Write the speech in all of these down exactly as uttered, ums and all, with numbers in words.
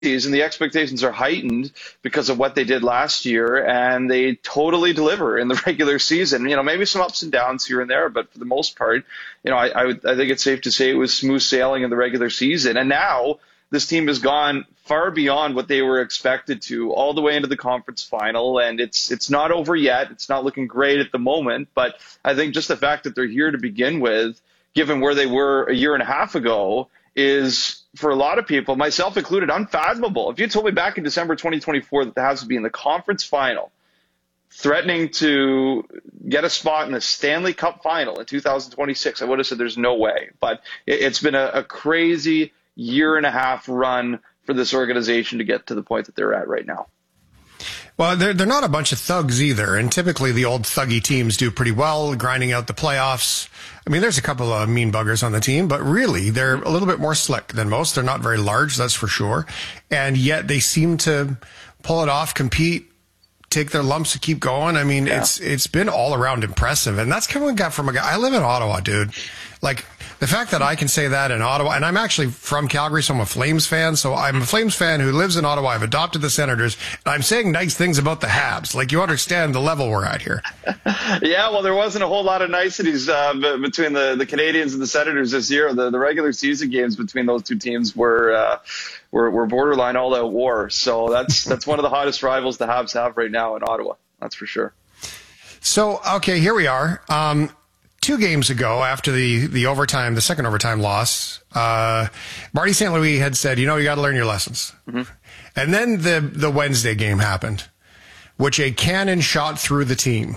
and the expectations are heightened because of what they did last year, and they totally deliver in the regular season. You know, maybe some ups and downs here and there, but for the most part, you know, I, I, would, I think it's safe to say it was smooth sailing in the regular season. And now this team has gone far beyond what they were expected to, all the way into the conference final, and it's it's not over yet. It's not looking great at the moment, but I think just the fact that they're here to begin with, given where they were a year and a half ago, is, for a lot of people, myself included, unfathomable. If you told me back in December twenty twenty-four that the Habs would be in the conference final, threatening to get a spot in the Stanley Cup final in two thousand twenty-six, I would have said there's no way. But it, it's been a, a crazy year and a half run for this organization to get to the point that they're at right now. Well, they're, they're not a bunch of thugs either, and typically the old thuggy teams do pretty well, grinding out the playoffs. I mean, there's a couple of mean buggers on the team, but really they're a little bit more slick than most. They're not very large, that's for sure. And yet they seem to pull it off, compete, take their lumps and keep going. I mean, yeah. it's it's been all around impressive. And that's coming from a guy. I live in Ottawa, dude. Like, the fact that I can say that in Ottawa, and I'm actually from Calgary, so I'm a Flames fan. So I'm a Flames fan who lives in Ottawa. I've adopted the Senators, and I'm saying nice things about the Habs. Like, you understand the level we're at here. Yeah, well, there wasn't a whole lot of niceties uh, between the, the Canadians and the Senators this year. The, the regular season games between those two teams were uh, were, were borderline all-out war. So that's that's one of the hottest rivals the Habs have right now in Ottawa. That's for sure. So, okay, here we are. Um, Two games ago, after the, the overtime, the second overtime loss, uh, Marty Saint Louis had said, you know, you got to learn your lessons. Mm-hmm. And then the, the Wednesday game happened, which a cannon shot through the team.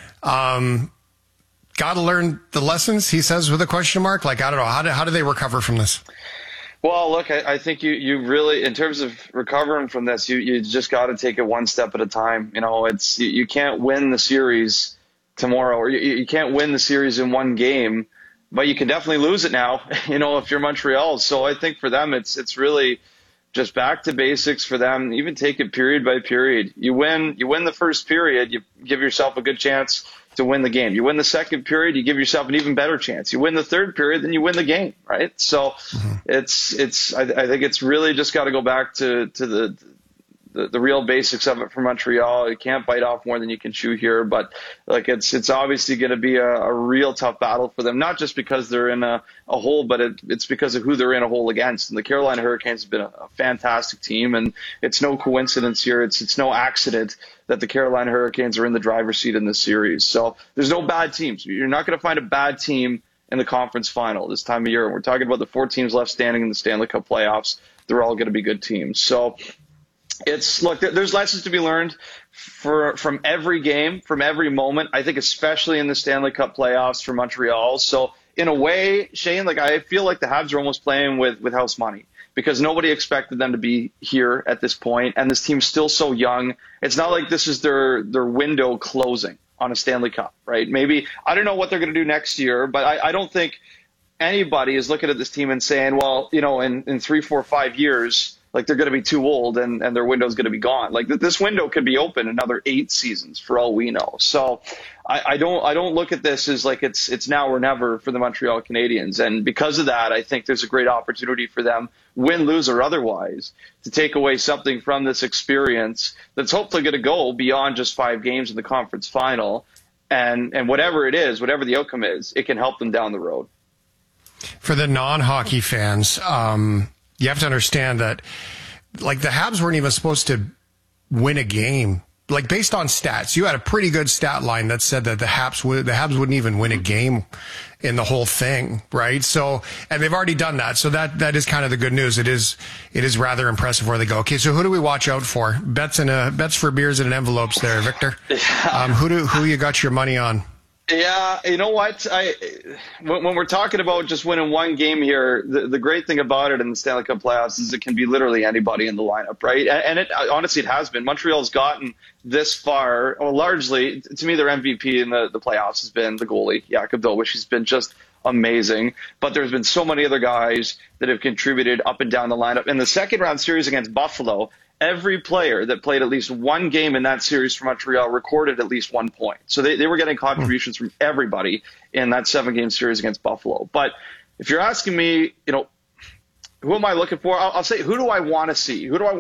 Um, got to learn the lessons, he says, with a question mark. Like, I don't know. How do, how do they recover from this? Well, look, I, I think you, you really, in terms of recovering from this, you, you just got to take it one step at a time. You know, it's, you, you can't win the series tomorrow, or you, you can't win the series in one game, but you can definitely lose it now, you know, if you're Montreal. So I think for them, it's it's really just back to basics for them. Even take it period by period. You win, you win the first period, you give yourself a good chance to win the game. You win the second period, you give yourself an even better chance. You win the third period, then you win the game, right? So mm-hmm. it's it's I, I think it's really just got to go back to to the The, the real basics of it for Montreal. You can't bite off more than you can chew here, but like it's it's obviously going to be a, a real tough battle for them, not just because they're in a, a hole, but it, it's because of who they're in a hole against. And the Carolina Hurricanes have been a, a fantastic team, and it's no coincidence here. It's it's no accident that the Carolina Hurricanes are in the driver's seat in this series. So there's no bad teams. You're not going to find a bad team in the conference final this time of year. And we're talking about the four teams left standing in the Stanley Cup playoffs. They're all going to be good teams. So It's look, there's lessons to be learned for from every game, from every moment. I think especially in the Stanley Cup playoffs for Montreal. So in a way, Shane, like I feel like the Habs are almost playing with, with house money because nobody expected them to be here at this point, and this team's still so young. It's not like this is their their window closing on a Stanley Cup, right? Maybe I don't know what they're going to do next year, but I, I don't think anybody is looking at this team and saying, well, you know, in, in three, four, five years. Like they're going to be too old and, and their window's going to be gone. Like this window could be open another eight seasons for all we know. So I, I don't I don't look at this as like it's it's now or never for the Montreal Canadiens. And because of that, I think there's a great opportunity for them, win, lose, or otherwise, to take away something from this experience that's hopefully going to go beyond just five games in the conference final. And and whatever it is, whatever the outcome is, it can help them down the road. For the non-hockey fans, um you have to understand that, like, the Habs weren't even supposed to win a game. Like, based on stats, you had a pretty good stat line that said that the Habs would, the Habs wouldn't even win a game in the whole thing, right? So, and they've already done that. So that that is kind of the good news. It is it is rather impressive where they go. Okay, so who do we watch out for? Bets in a bets for beers and envelopes there, Victor. Um, who do who you got your money on? Yeah, you know what? I when, when we're talking about just winning one game here, the, the great thing about it in the Stanley Cup playoffs is it can be literally anybody in the lineup, right? And, and it honestly it has been. Montreal's gotten this far, well, largely, to me, their M V P in the, the playoffs has been the goalie, Jakub Dobeš. He's been just amazing. But there's been so many other guys that have contributed up and down the lineup. In the second round series against Buffalo, every player that played at least one game in that series for Montreal recorded at least one point. So they, they were getting contributions from everybody in that seven-game series against Buffalo. But if you're asking me, you know, who am I looking for? I'll, I'll say, who do I want to see? Who do I